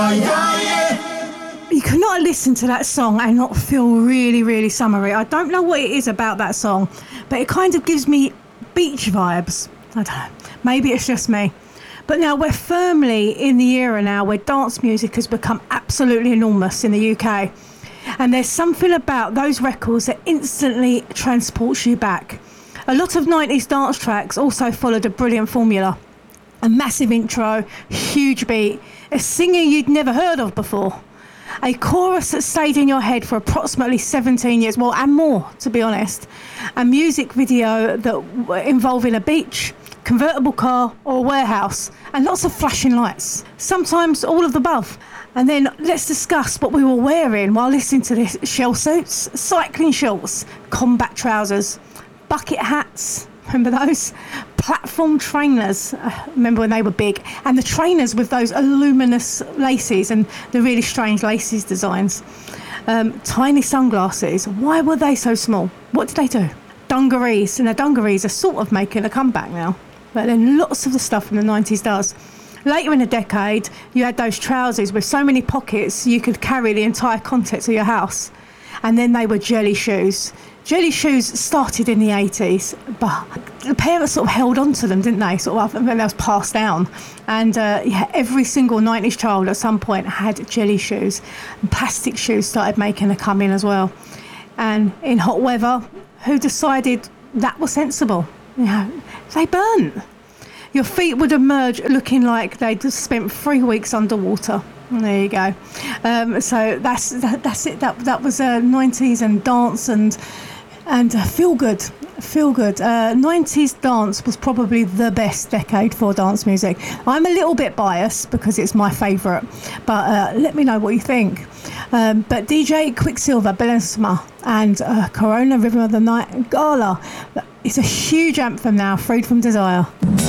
You cannot listen to that song and not feel really, really summery. I don't know what it is about that song, but it kind of gives me beach vibes. I don't know. Maybe it's just me. But now we're firmly in the era now where dance music has become absolutely enormous in the UK. And there's something about those records that instantly transports you back. A lot of 90s dance tracks also followed a brilliant formula. A massive intro, huge beat, a singer you'd never heard of before. A chorus that stayed in your head for approximately 17 years, well, and more, to be honest. A music video that involving a beach, convertible car or a warehouse, and lots of flashing lights. Sometimes all of the above. And then let's discuss what we were wearing while listening to this. Shell suits, cycling shorts, combat trousers, bucket hats, remember those? Platform trainers, remember when they were big? And the trainers with those luminous laces and the really strange laces designs. Tiny sunglasses, why were they so small? What did they do? Dungarees, and dungarees are sort of making a comeback now. But then lots of the stuff from the 90s does. Later in the decade, you had those trousers with so many pockets you could carry the entire contents of your house. And then they were jelly shoes. Jelly shoes started in the 80s, but the parents sort of held on to them, didn't they? Sort of, and then they was passed down. And every single 90s child at some point had jelly shoes. And plastic shoes started making a come in as well. And in hot weather, who decided that was sensible? They burnt. Your feet would emerge looking like they'd spent 3 weeks underwater. There you go. So that's it. That was 90s and dance and feel good. 90s dance was probably the best decade for dance music. I'm a little bit biased because it's my favourite, but let me know what you think. But DJ Quicksilver, Bellissima, and Corona Rhythm of the Night Gala. It's a huge anthem now, Freed from Desire.